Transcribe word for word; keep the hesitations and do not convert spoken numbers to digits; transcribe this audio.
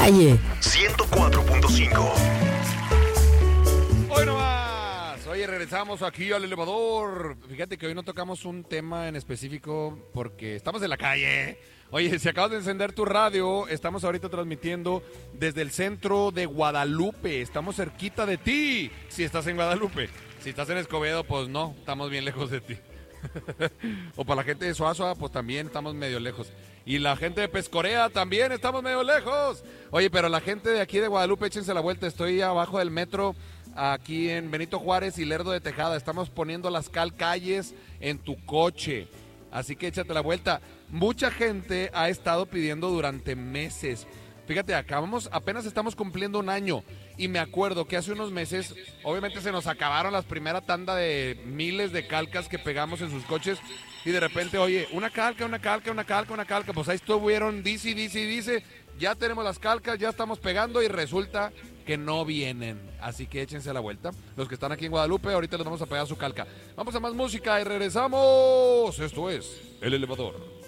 calle. ciento cuatro punto cinco. Hoy no más. Oye, regresamos aquí al elevador. Fíjate que hoy no tocamos un tema en específico porque estamos en la calle. Oye, si acabas de encender tu radio, estamos ahorita transmitiendo desde el centro de Guadalupe. Estamos cerquita de ti, si estás en Guadalupe. Si estás en Escobedo, pues no, estamos bien lejos de ti. O para la gente de Suazua, pues también estamos medio lejos. Y la gente de Pescorea también estamos medio lejos. Oye, pero la gente de aquí de Guadalupe, échense la vuelta. Estoy abajo del metro, aquí en Benito Juárez y Lerdo de Tejada. Estamos poniendo las cal calles en tu coche. Así que échate la vuelta. Mucha gente ha estado pidiendo durante meses. Fíjate, acabamos, apenas estamos cumpliendo un año. Y me acuerdo que hace unos meses, obviamente se nos acabaron las primera tanda de miles de calcas que pegamos en sus coches. Y de repente, oye, una calca, una calca, una calca, una calca. Pues ahí estuvieron, dice, dice, dice. Ya tenemos las calcas, ya estamos pegando y resulta que no vienen. Así que échense la vuelta. Los que están aquí en Guadalupe, ahorita les vamos a pegar su calca. Vamos a más música y regresamos. Esto es El Elevador.